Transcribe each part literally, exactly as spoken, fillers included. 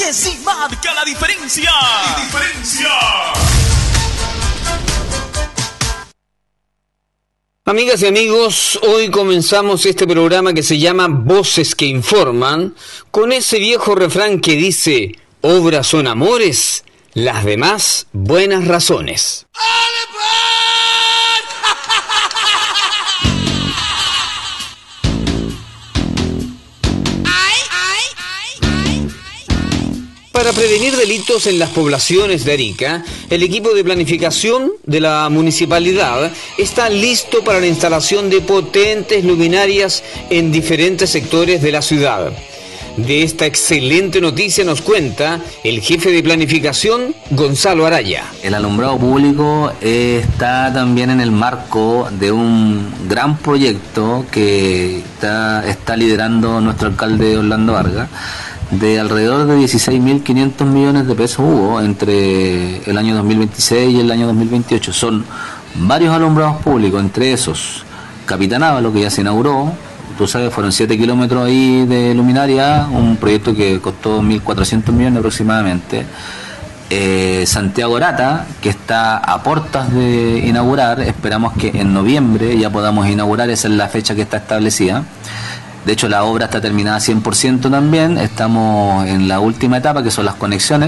que sí marca la diferencia. La diferencia. Amigas y amigos, hoy comenzamos este programa que se llama Voces que Informan, con ese viejo refrán que dice, obras son amores, las demás buenas razones. Para prevenir delitos en las poblaciones de Arica, el equipo de planificación de la municipalidad está listo para la instalación de potentes luminarias en diferentes sectores de la ciudad. De esta excelente noticia nos cuenta el jefe de planificación, Gonzalo Araya. El alumbrado público está también en el marco de un gran proyecto que está, está liderando nuestro alcalde Orlando Vargas, de alrededor de dieciséis mil quinientos millones de pesos hubo entre el año dos mil veintiséis y el año dos mil veintiocho. Son varios alumbrados públicos, entre esos Capitán Ávalo, que ya se inauguró, tú sabes, fueron siete kilómetros ahí de luminaria, un proyecto que costó mil cuatrocientos millones aproximadamente. Eh, Santiago Arata, que está a puertas de inaugurar, esperamos que en noviembre ya podamos inaugurar, esa es la fecha que está establecida. De hecho, la obra está terminada cien por ciento también, estamos en la última etapa, que son las conexiones.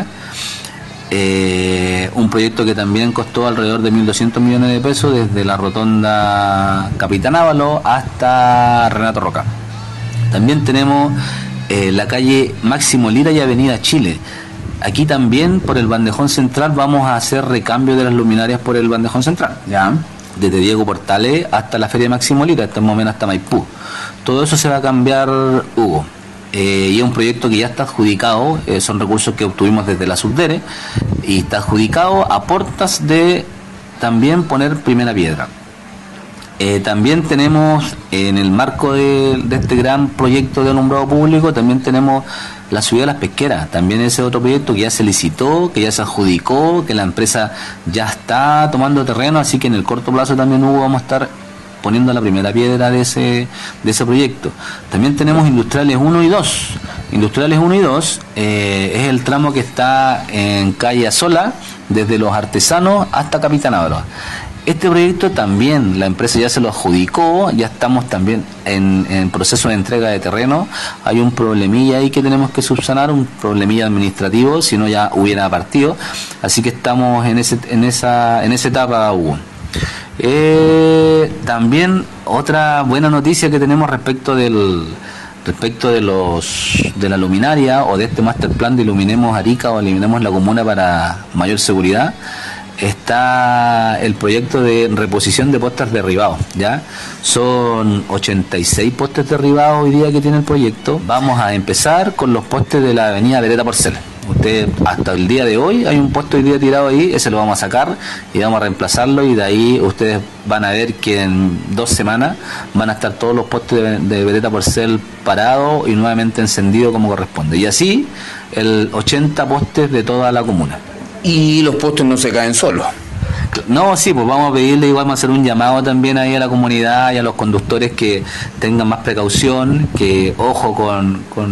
Eh, un proyecto que también costó alrededor de mil doscientos millones de pesos, desde la rotonda Capitán Ávalo hasta Renato Roca. También tenemos eh, la calle Máximo Lira y Avenida Chile. Aquí también, por el bandejón central, vamos a hacer recambio de las luminarias por el bandejón central, ¿ya? Desde Diego Portales hasta la Feria Máximo Lira, hasta el momento hasta Maipú. Todo eso se va a cambiar, Hugo. Eh, y es un proyecto que ya está adjudicado, eh, son recursos que obtuvimos desde la Subdere, y está adjudicado a puertas de también poner primera piedra. Eh, también tenemos, en el marco de, de este gran proyecto de alumbrado público, también tenemos la subida de las pesqueras. También ese otro proyecto que ya se licitó, que ya se adjudicó, que la empresa ya está tomando terreno, así que en el corto plazo también, Hugo, vamos a estar poniendo la primera piedra de ese de ese proyecto. También tenemos Industriales uno y dos. Industriales uno y dos eh, es el tramo que está en calle Azola, desde Los Artesanos hasta Capitán Ávalo. Este proyecto también la empresa ya se lo adjudicó, ya estamos también en, en proceso de entrega de terreno. Hay un problemilla ahí que tenemos que subsanar, un problemilla administrativo, si no ya hubiera partido. Así que estamos en ese en esa en esa etapa, Hugo. Eh, también otra buena noticia que tenemos respecto del respecto de los de la luminaria o de este master plan de Iluminemos Arica o Iluminemos la comuna para mayor seguridad, está el proyecto de reposición de postes derribados, ¿ya? Son ochenta y seis postes derribados hoy día que tiene el proyecto. Vamos a empezar con los postes de la avenida Vereda Porcel. Usted, hasta el día de hoy hay un poste hoy día tirado ahí, ese lo vamos a sacar y vamos a reemplazarlo, y de ahí ustedes van a ver que en dos semanas van a estar todos los postes de, de Vereda Porcel parados y nuevamente encendidos como corresponde. Y así el ochenta postes de toda la comuna. Y los postes no se caen solos. No, sí, pues vamos a pedirle y vamos a hacer un llamado también ahí a la comunidad y a los conductores que tengan más precaución, que ojo con, con